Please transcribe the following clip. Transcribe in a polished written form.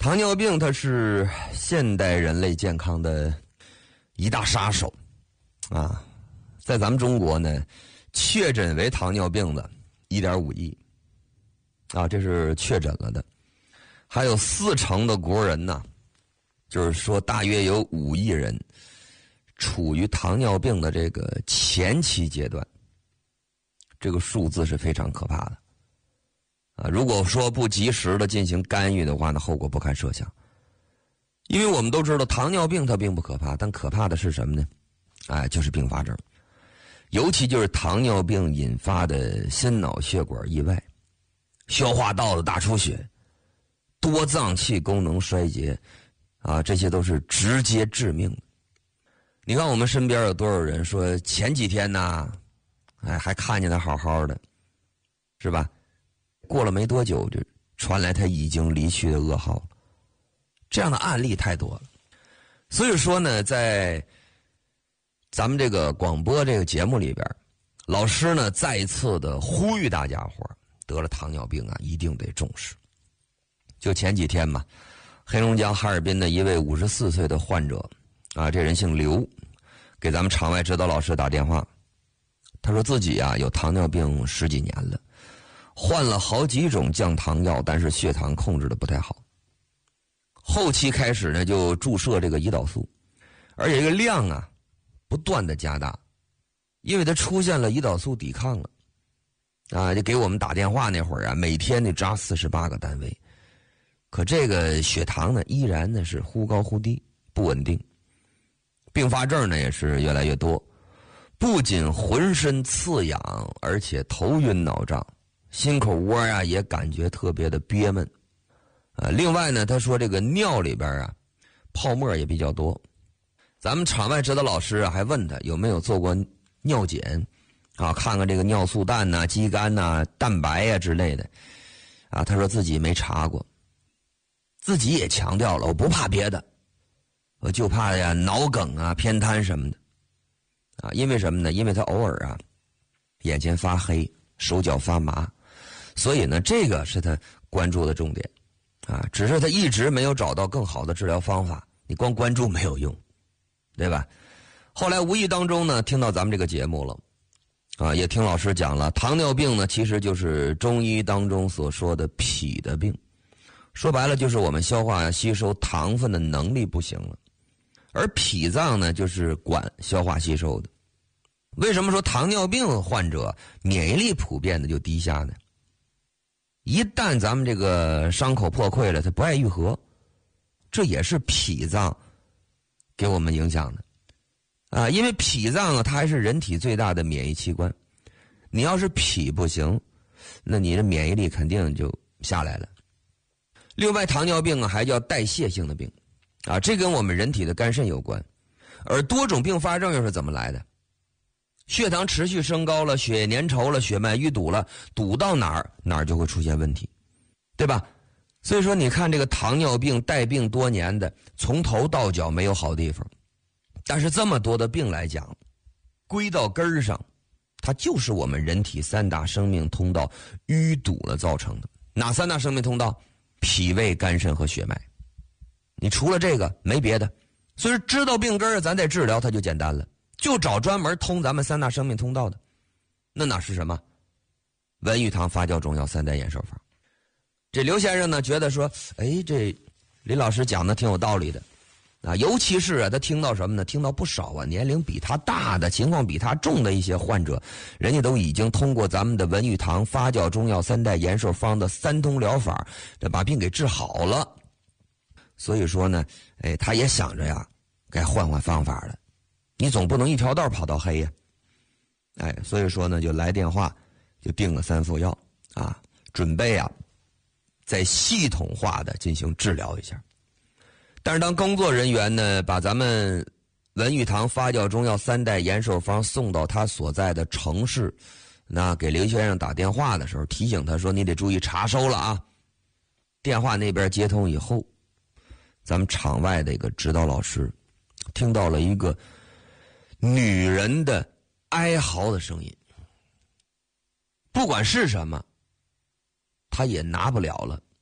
糖尿病它是现代人类健康的一大杀手啊，在咱们中国呢，确诊为糖尿病的 1.5 亿啊，这是确诊了的。还有40%的国人呢，就是说大约有5亿人处于糖尿病的这个前期阶段，这个数字是非常可怕的啊！如果说不及时的进行干预的话，那后果不堪设想。因为我们都知道糖尿病它并不可怕，但可怕的是什么呢？就是并发症，尤其就是糖尿病引发的心脑血管意外、消化道的大出血、多脏器功能衰竭啊，这些都是直接致命的。你看我们身边有多少人说前几天呢，还看见他好好的，是吧？过了没多久就传来他已经离去的噩耗了。这样的案例太多了。所以说呢，在咱们这个广播这个节目里边，老师呢再一次的呼吁大家伙得了糖尿病啊，一定得重视。就前几天嘛，黑龙江哈尔滨的一位54岁的患者啊，这人姓刘，给咱们场外指导老师打电话，他说自己有糖尿病10几年了，换了好几种降糖药，但是血糖控制的不太好。后期开始呢，就注射这个胰岛素，而且这个量不断的加大，因为他出现了胰岛素抵抗了就给我们打电话那会儿每天得扎48个单位，可这个血糖呢依然呢是忽高忽低，不稳定，并发症呢也是越来越多，不仅浑身刺痒，而且头晕脑胀，心口窝也感觉特别的憋闷另外呢，他说这个尿里边泡沫也比较多。咱们场外指导老师还问他有没有做过尿检看看这个尿素氮肌酐蛋白之类的他说自己没查过，自己也强调了，我不怕别的，我就怕脑梗偏瘫什么的因为什么呢？因为他偶尔眼前发黑，手脚发麻，所以呢这个是他关注的重点只是他一直没有找到更好的治疗方法，你光关注没有用，对吧？后来无意当中呢听到咱们这个节目了也听老师讲了，糖尿病呢其实就是中医当中所说的脾的病，说白了就是我们消化吸收糖分的能力不行了，而脾脏呢就是管消化吸收的。为什么说糖尿病患者免疫力普遍的就低下呢？一旦咱们这个伤口破溃了，它不爱愈合，这也是脾脏给我们影响的因为脾脏它还是人体最大的免疫器官，你要是脾不行，那你的免疫力肯定就下来了。另外糖尿病还叫代谢性的病这跟我们人体的肝肾有关。而多种并发症又是怎么来的？血糖持续升高了，血液粘稠了，血脉淤堵了，堵到哪儿就会出现问题，对吧？所以说你看这个糖尿病带病多年的，从头到脚没有好地方，但是这么多的病来讲，归到根儿上，它就是我们人体3大生命通道淤堵了造成的。哪3大生命通道？脾胃肝肾和血脉。你除了这个没别的，所以知道病根儿咱再治疗它就简单了，就找专门通咱们3大生命通道的。那哪是什么？文玉堂发酵中药3代延寿方。这刘先生呢觉得说，这李老师讲的挺有道理的尤其是他听到什么呢？听到不少年龄比他大的、情况比他重的一些患者，人家都已经通过咱们的文玉堂发酵中药3代延寿方的3通疗法，把病给治好了。所以说呢，他也想着该换换方法了。你总不能一条道跑到黑呀。所以说呢，就来电话，就订了3副药准备再系统化的进行治疗一下。但是当工作人员呢把咱们文玉堂发酵中药3代延寿方送到他所在的城市，那给刘先生打电话的时候提醒他说，你得注意查收了电话那边接通以后，咱们场外的一个指导老师听到了一个女人的哀嚎的声音，不管是什么他也拿不了了，